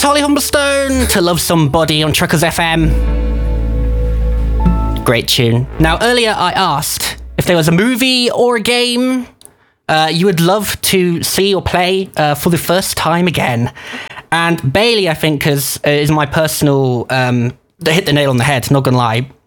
Holly Humblestone to Love Somebody on Truckers FM. Great tune. Now, earlier I asked if there was a movie or a game you would love to see or play for the first time again. And Bailey, I think, is my personal... hit the nail on the head, not gonna lie.